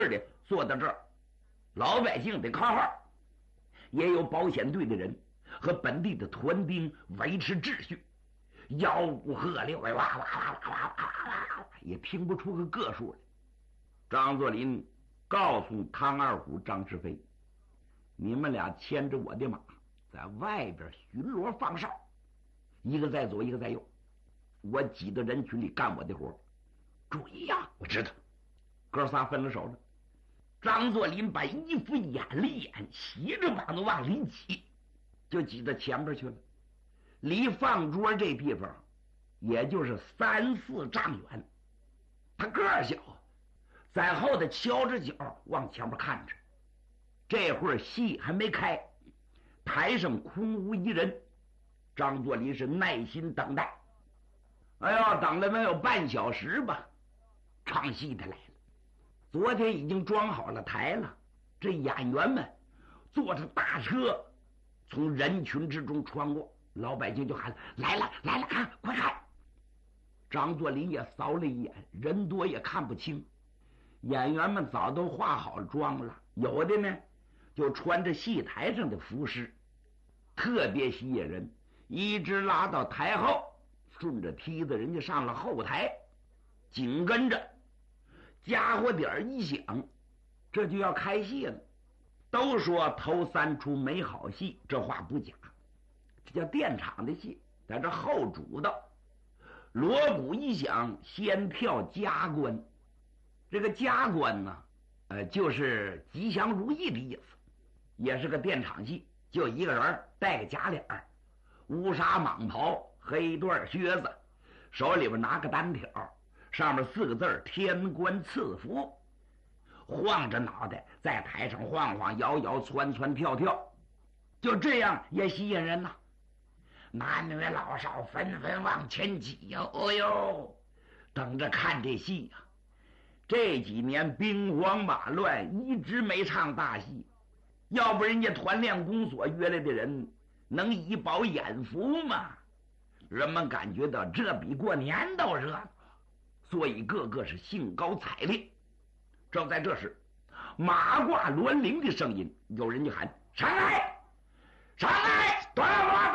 的坐到这儿，老百姓得靠号，也有保险队的人和本地的团兵维持秩序，吆五喝六，哇哇哇哇哇哇哇，也听不出个个数来。张作霖告诉汤二虎、张世飞，你们俩牵着我的马在外边巡逻放哨，一个在左一个在右，我挤到人群里干我的活。注意呀！我知道。哥仨分了手了。张作霖把衣服掩了掩，斜着膀子往里挤，就挤到前边去了。离放桌这地方也就是3、4丈远。他个儿小，在后头敲着脚往前面看着。这会儿戏还没开，台上空无一人。张作霖是耐心等待。哎呦，等了没有半小时吧，唱戏的来了。昨天已经装好了台了，这演员们坐着大车从人群之中穿过，老百姓就喊来了来了，看快看。张作霖也扫了一眼，人多也看不清，演员们早都化好了妆了，有的呢就穿着戏台上的服饰，特别吸引人，一直拉到台后，顺着梯子人家上了后台，紧跟着家伙点一响，这就要开戏了。都说头3出没好戏，这话不假，这叫电场的戏，在这后主的锣鼓一响，先跳加官。这个加官呢，就是吉祥如意的意思，也是个电场戏，就一个人戴个假脸，乌纱蟒袍，黑缎靴子，手里边拿个单条，上面4个字天官赐福，晃着脑袋在台上晃晃摇摇窜窜跳跳，就这样也吸引人呐。男女老少纷纷往前挤呀，哦呦，等着看这戏呀。这几年兵荒马乱，一直没唱大戏，要不人家团练公所约来的人能以饱眼福吗？人们感觉到这比过年都热闹，所以个个是兴高采烈。正在这时，马褂銮铃的声音，有人就喊上来上来，端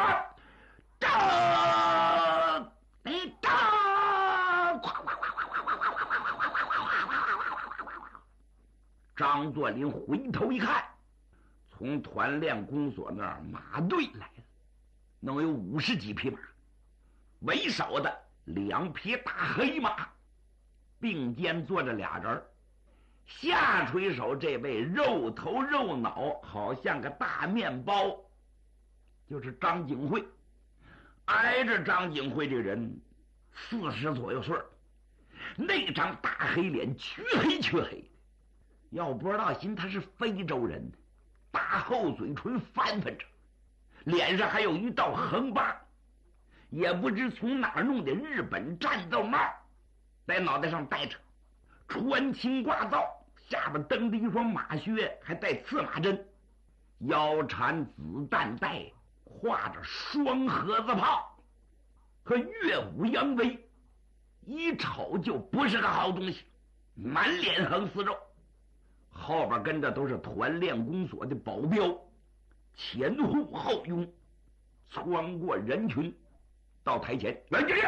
站你站，张作霖回头一看，从团练公所那儿马队来了，能有50几匹马，为首的2匹大黑马，并肩坐着俩人，下垂手这位肉头肉脑，好像个大面包，就是张景惠。挨着张景惠这人40左右岁，那张大黑脸黢黑黢黑的，要不知道心他是非洲人，大厚嘴唇翻翻着，脸上还有一道横疤，也不知从哪儿弄的日本战斗帽，在脑袋上戴着，穿青挂皂，下边蹬着一双马靴，还带刺马针，腰缠子弹带，画着双盒子炮和岳武扬威，一瞅就不是个好东西，满脸横丝肉，后边跟着都是团练公所的保镖，前呼后拥，穿过人群到台前，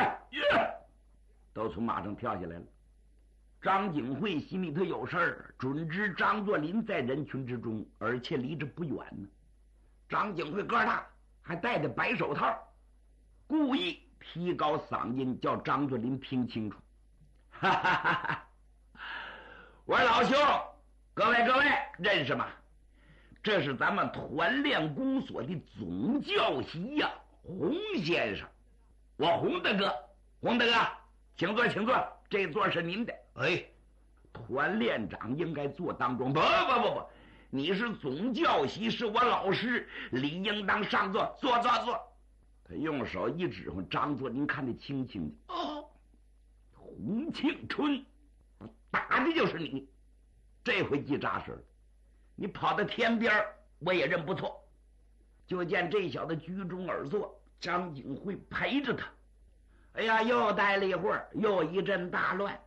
都从马上跳下来了。张景惠心里头有事儿，准知张作霖在人群之中，而且离着不远呢。张景惠个大，还戴着白手套，故意提高嗓音叫张作霖听清楚。哈哈哈哈！我说老兄，各位认识吗？这是咱们团练公所的总教习呀，洪先生。我洪大哥，请坐，这座是您的。哎，团练长应该坐当中。不，你是总教习，是我老师，理应当上座，坐。他用手一指挥，张作霖看得清清的。哦，洪庆春，打的就是你。这回记扎实了，你跑到天边我也认不错。就见这小子居中而坐，张景惠陪着他。哎呀，又待了一会儿，又一阵大乱。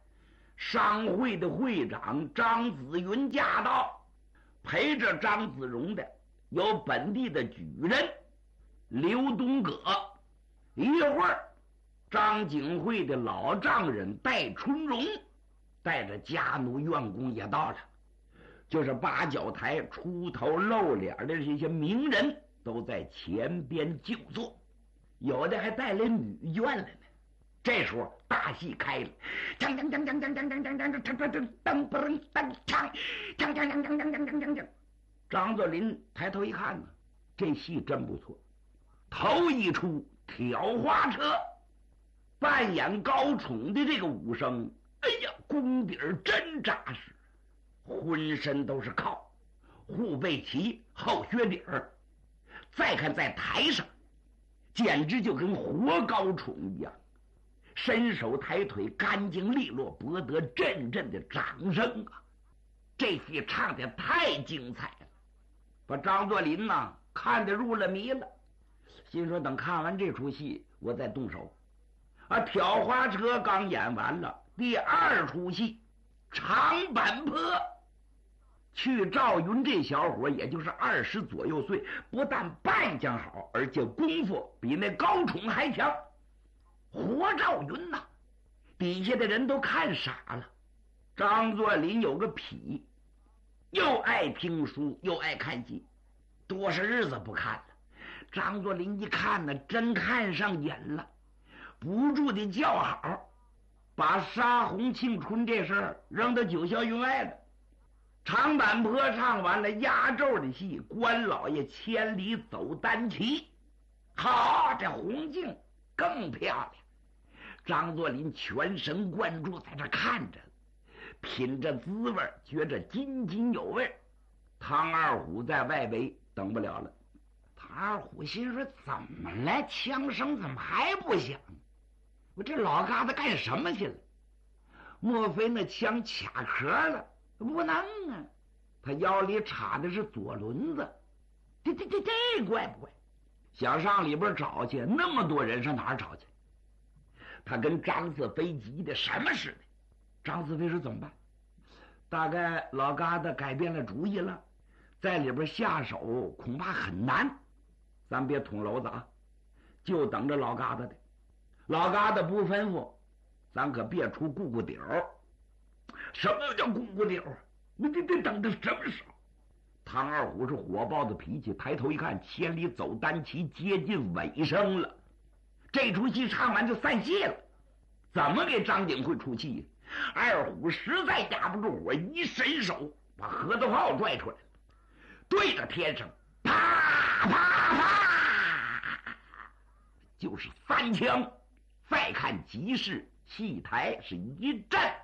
商会的会长张子云驾到，陪着张子荣的有本地的举人刘东葛。一会儿，张景会的老丈人戴春荣带着家奴员工也到了，就是八角台出头露脸的这些名人都在前边就坐，有的还带来女眷来呢。这时候大戏开了，锵锵锵锵锵锵锵锵锵锵锵噔不噔噔锵锵锵锵锵锵锵锵锵。张作霖抬头一看呢，这戏真不错。头一出挑花车，扮演高宠的这个武生，哎呀，功底儿真扎实，浑身都是靠，护背齐，后靴底儿。再看在台上，简直就跟活高宠一样，伸手抬腿干净利落，博得阵阵的掌声啊！这戏唱得太精彩了，把张作霖呐看得入了迷了，心说等看完这出戏我再动手。挑花车刚演完了，第二出戏长坂坡。去赵云这小伙也就是20左右岁，不但扮相好，而且功夫比那高宠还强。活赵云呐，底下的人都看傻了。张作霖有个癖，又爱听书又爱看戏，多少日子不看了。张作霖一看呢，真看上瘾了，不住的叫好，把杀红庆春这事儿扔到九霄云外了。长坂坡唱完了压轴的戏，关老爷千里走单骑。好，这红镜更漂亮。张作霖全神贯注在这看着，品着滋味，觉着津津有味。唐二虎在外围等不了了。唐二虎心说：怎么了？枪声怎么还不响？我这老疙瘩干什么去了？莫非那枪卡壳了？不能啊，他腰里插的是左轮子，这怪不怪？想上里边找去，那么多人上哪儿找去？他跟张四飞急的什么似的。张四飞说怎么办？大概老疙瘩改变了主意了，在里边下手恐怕很难。咱别捅娄子啊，就等着老疙瘩的。老疙瘩不吩咐，咱可别出咕咕屌。什么叫咕咕屌？你得等到什么时候？唐二虎是火爆的脾气，抬头一看，千里走单骑接近尾声了。这出戏唱完就散戏了，怎么给张景会出气？二虎实在压不住火，一伸手把盒子炮拽出来，对着天上啪啪啪，就是3枪。再看集市戏台是一震